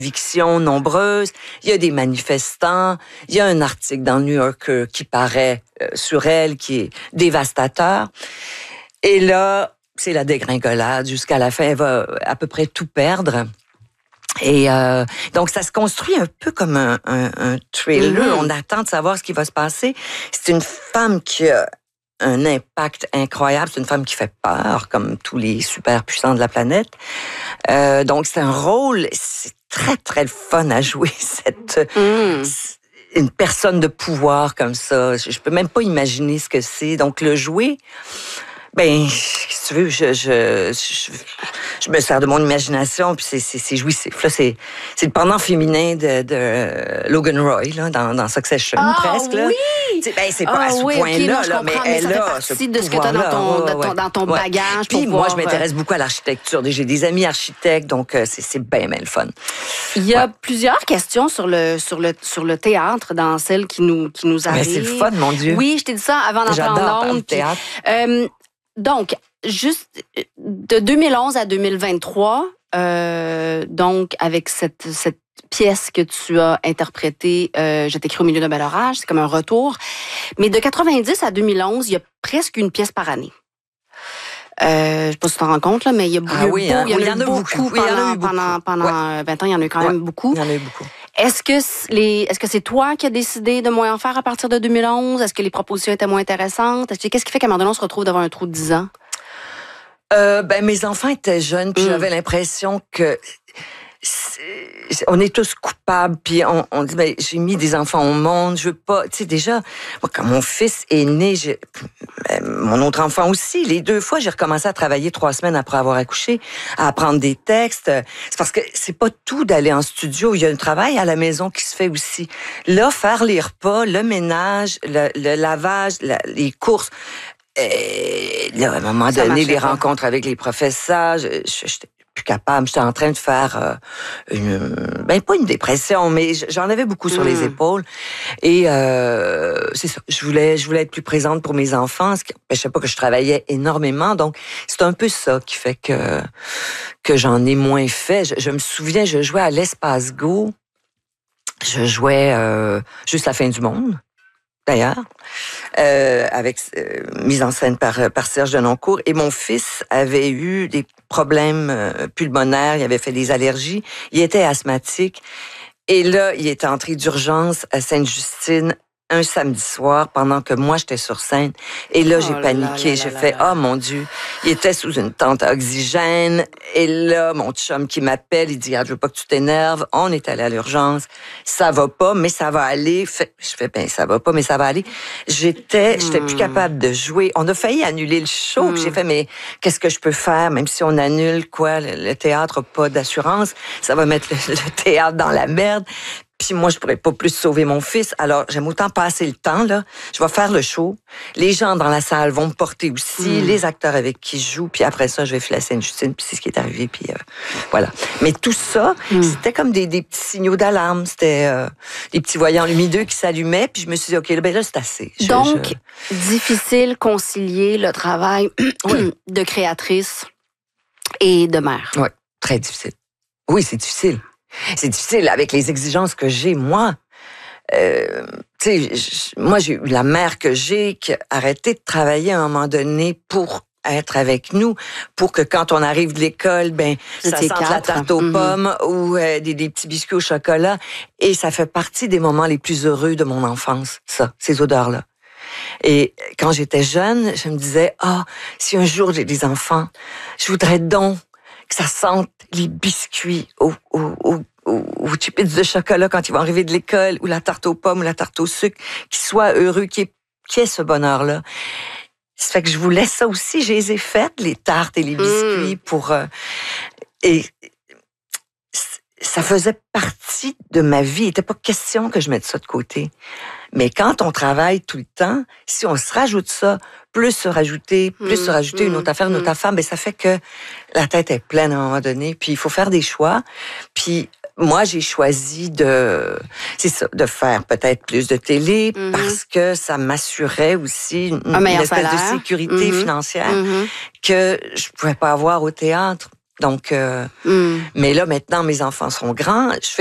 évictions nombreuses, il y a des manifestants, il y a un article dans le New Yorker qui paraît sur elle, qui est dévastateur. Et là, c'est la dégringolade. Jusqu'à la fin, elle va à peu près tout perdre. Et donc, ça se construit un peu comme un thriller. On attend de savoir ce qui va se passer. C'est une femme qui a un impact incroyable. C'est une femme qui fait peur, comme tous les super puissants de la planète. Donc, c'est un rôle, c'est très, très le fun à jouer, une personne de pouvoir comme ça. Je peux même pas imaginer ce que c'est. Donc, le jouer, ben, si tu veux, je me sers de mon imagination, puis c'est jouissif. Là, c'est le pendant féminin de Logan Roy, là, dans Succession, presque. Là. Oui! C'est pas à ce point-là, là, mais elle ça fait a partie de ce que tu as dans ton bagage. Puis moi, je m'intéresse beaucoup à l'architecture. J'ai des amis architectes, donc c'est bien le fun. Il y a plusieurs questions sur le théâtre dans celle qui nous arrive. C'est le fun, mon Dieu. Oui, je t'ai dit ça avant d'entrer en ondes. Le théâtre. Donc, juste de 2011 à 2023, donc avec cette pièce que tu as interprétée, Je t'écris au milieu d'un bel orage, c'est comme un retour. Mais de 90 à 2011, il y a presque une pièce par année. Je sais pas si tu t'en rends compte, là, mais il y en a beaucoup. Pendant 20 ans, il y en a eu quand même beaucoup. Il y en a eu beaucoup. Est-ce que c'est toi qui as décidé de moins en faire à partir de 2011? Est-ce que les propositions étaient moins intéressantes? Qu'est-ce qui fait qu'à un moment donné, on se retrouve devant un trou de 10 ans? Mes enfants étaient jeunes, puis j'avais l'impression que on est tous coupables, puis on dit, j'ai mis des enfants au monde, je veux pas, tu sais, déjà, moi, quand mon fils est né, mon autre enfant aussi, les 2 fois, j'ai recommencé à travailler 3 semaines après avoir accouché, à apprendre des textes. C'est parce que c'est pas tout d'aller en studio, il y a un travail à la maison qui se fait aussi. Là, faire les repas, le ménage, le lavage, les courses, là, à un moment donné, les rencontres avec les professeurs, j'étais plus capable. J'étais en train de faire pas une dépression, mais j'en avais beaucoup sur les épaules. Et c'est ça. Je voulais être plus présente pour mes enfants, ce qui n'empêchait pas que je travaillais énormément. Donc, c'est un peu ça qui fait que j'en ai moins fait. Je me souviens, je jouais à l'Espace Go. Je jouais juste la fin du monde, d'ailleurs, avec mise en scène par Serge Denoncourt. Et mon fils avait eu des problèmes pulmonaires, il avait fait des allergies, il était asthmatique. Et là, il est entré d'urgence à Sainte-Justine un samedi soir pendant que moi, j'étais sur scène. Et là, j'ai paniqué. J'ai fait, oh mon Dieu. Il était sous une tente à oxygène. Et là, mon chum qui m'appelle, il dit, je veux pas que tu t'énerves. On est allé à l'urgence. Ça va pas, mais ça va aller. Je fais, ça va pas, mais ça va aller. J'étais plus capable de jouer. On a failli annuler le show. Puis j'ai fait, mais qu'est-ce que je peux faire? Même si on annule, le théâtre n'a pas d'assurance. Ça va mettre le théâtre dans la merde. Puis moi, je pourrais pas plus sauver mon fils. Alors, j'aime autant passer le temps, là. Je vais faire le show. Les gens dans la salle vont me porter aussi, les acteurs avec qui je joue. Puis après ça, je vais filer à Sainte-Justine. Puis c'est ce qui est arrivé. Puis voilà. Mais tout ça, c'était comme des petits signaux d'alarme. C'était des petits voyants lumineux qui s'allumaient. Puis je me suis dit, OK, là, c'est assez. Donc, difficile concilier le travail de créatrice et de mère. Oui, très difficile. Oui, c'est difficile. C'est difficile avec les exigences que j'ai, moi. Moi, j'ai eu la mère que j'ai qui a arrêté de travailler à un moment donné pour être avec nous, pour que quand on arrive de l'école, ça sente la tarte aux pommes ou des petits biscuits au chocolat. Et ça fait partie des moments les plus heureux de mon enfance, ça, ces odeurs-là. Et quand j'étais jeune, je me disais, si un jour j'ai des enfants, je voudrais donc que ça sente les biscuits aux chips de chocolat quand ils vont arriver de l'école, ou la tarte aux pommes, ou la tarte au sucre, qu'ils soient heureux, qu'il y ait ce bonheur-là. Ça fait que je voulais ça aussi. Je les ai faites, les tartes et les biscuits, pour... et ça faisait partie de ma vie. Il n'était pas question que je mette ça de côté. Mais quand on travaille tout le temps, si on se rajoute ça, plus se rajouter une autre affaire, ça fait que la tête est pleine à un moment donné. Puis il faut faire des choix. Puis moi, j'ai choisi de faire peut-être plus de télé parce que ça m'assurait aussi une espèce de sécurité financière que je pouvais pas avoir au théâtre. Donc, mais là, maintenant, mes enfants sont grands. Je